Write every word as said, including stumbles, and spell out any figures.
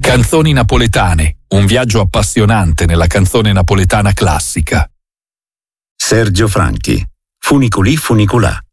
Canzoni napoletane, un viaggio appassionante nella canzone napoletana classica. Sergio Franchi, Funiculì Funiculà.